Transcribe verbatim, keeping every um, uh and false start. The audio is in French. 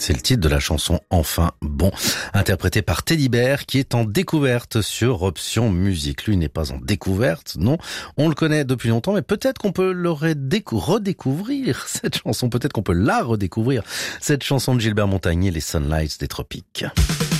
C'est le titre de la chanson Enfin Bon, interprétée par Teddy Bear, qui est en découverte sur Option Musique. Lui n'est pas en découverte, non. On le connaît depuis longtemps, mais peut-être qu'on peut le redécou- redécouvrir, cette chanson. Peut-être qu'on peut la redécouvrir, cette chanson de Gilbert Montagnier, Les Sunlights des Tropiques.